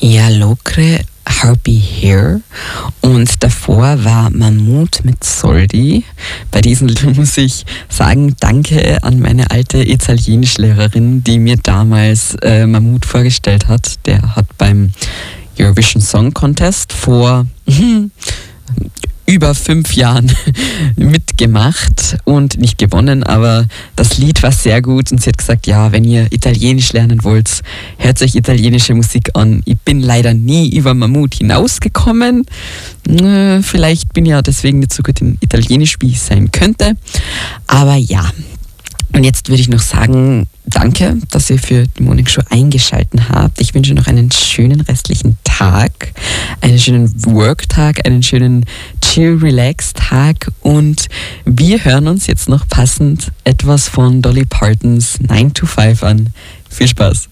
Ja, Locre, Harpy Here und davor war Mammut mit Soldi. Bei diesem Lied muss ich sagen, danke an meine alte Italienischlehrerin, die mir damals Mammut vorgestellt hat. Der hat beim Eurovision Song Contest vor über 5 Jahren mitgemacht und nicht gewonnen, aber das Lied war sehr gut und sie hat gesagt, ja, wenn ihr Italienisch lernen wollt, hört euch italienische Musik an. Ich bin leider nie über Mammut hinausgekommen. Vielleicht bin ich ja deswegen nicht so gut in Italienisch, wie ich sein könnte. Aber ja. Und jetzt würde ich noch sagen, danke, dass ihr für die Morning Show eingeschaltet habt. Ich wünsche noch einen schönen restlichen Tag, einen schönen Work-Tag, einen schönen Chill-Relax-Tag und wir hören uns jetzt noch passend etwas von Dolly Partons 9 to 5 an. Viel Spaß!